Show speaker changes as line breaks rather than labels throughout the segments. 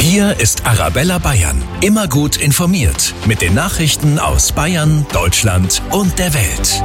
Hier ist Arabella Bayern. Immer gut informiert mit den Nachrichten aus Bayern, Deutschland und der Welt.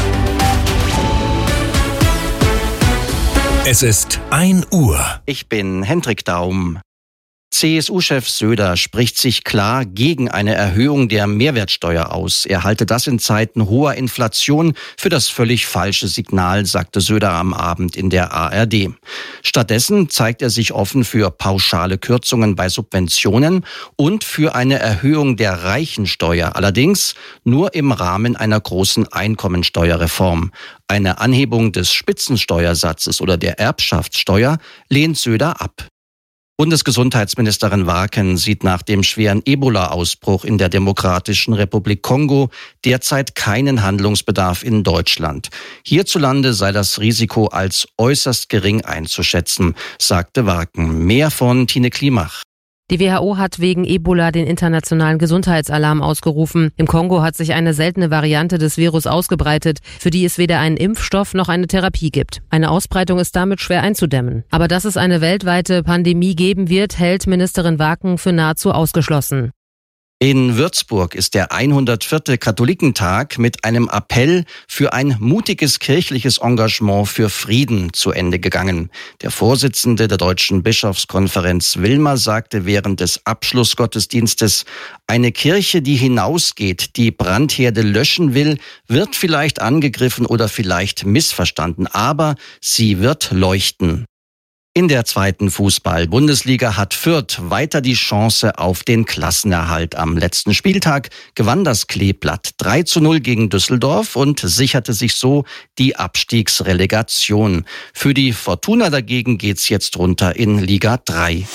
Es ist 1 Uhr.
Ich bin Hendrik Daum. CSU-Chef Söder spricht sich klar gegen eine Erhöhung der Mehrwertsteuer aus. Er halte das in Zeiten hoher Inflation für das völlig falsche Signal, sagte Söder am Abend in der ARD. Stattdessen zeigt er sich offen für pauschale Kürzungen bei Subventionen und für eine Erhöhung der Reichensteuer, allerdings nur im Rahmen einer großen Einkommensteuerreform. Eine Anhebung des Spitzensteuersatzes oder der Erbschaftssteuer lehnt Söder ab. Bundesgesundheitsministerin Warken sieht nach dem schweren Ebola-Ausbruch in der Demokratischen Republik Kongo derzeit keinen Handlungsbedarf in Deutschland. Hierzulande sei das Risiko als äußerst gering einzuschätzen, sagte Warken. Mehr von Tine Klimach.
Die WHO hat wegen Ebola den internationalen Gesundheitsalarm ausgerufen. Im Kongo hat sich eine seltene Variante des Virus ausgebreitet, für die es weder einen Impfstoff noch eine Therapie gibt. Eine Ausbreitung ist damit schwer einzudämmen. Aber dass es eine weltweite Pandemie geben wird, hält Ministerin Warken für nahezu ausgeschlossen.
In Würzburg ist der 104. Katholikentag mit einem Appell für ein mutiges kirchliches Engagement für Frieden zu Ende gegangen. Der Vorsitzende der Deutschen Bischofskonferenz Wilmer sagte während des Abschlussgottesdienstes, eine Kirche, die hinausgeht, die Brandherde löschen will, wird vielleicht angegriffen oder vielleicht missverstanden, aber sie wird leuchten. In der 2. Fußball-Bundesliga hat Fürth weiter die Chance auf den Klassenerhalt. Am letzten Spieltag gewann das Kleeblatt 3:0 gegen Düsseldorf und sicherte sich so die Abstiegsrelegation. Für die Fortuna dagegen geht's jetzt runter in Liga 3.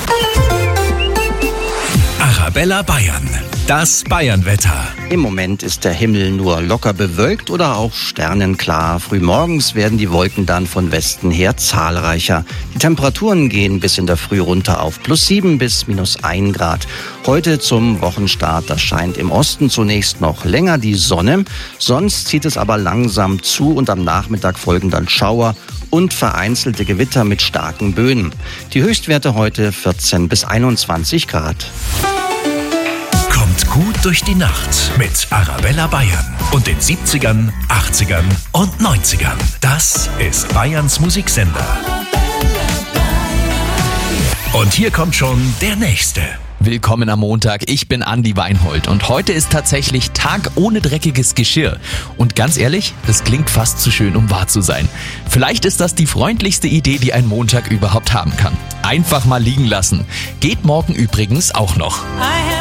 Arabella Bayern. Das Bayernwetter.
Im Moment ist der Himmel nur locker bewölkt oder auch sternenklar. Frühmorgens werden die Wolken dann von Westen her zahlreicher. Die Temperaturen gehen bis in der Früh runter auf +7 bis -1 Grad. Heute zum Wochenstart, da scheint im Osten zunächst noch länger die Sonne. Sonst zieht es aber langsam zu und am Nachmittag folgen dann Schauer und vereinzelte Gewitter mit starken Böen. Die Höchstwerte heute 14 bis 21 Grad.
Kommt gut durch die Nacht mit Arabella Bayern und den 70ern, 80ern und 90ern. Das ist Bayerns Musiksender. Und hier kommt schon der Nächste.
Willkommen am Montag, ich bin Andi Weinhold und heute ist tatsächlich Tag ohne dreckiges Geschirr. Und ganz ehrlich, das klingt fast zu schön, um wahr zu sein. Vielleicht ist das die freundlichste Idee, die ein Montag überhaupt haben kann. Einfach mal liegen lassen. Geht morgen übrigens auch noch.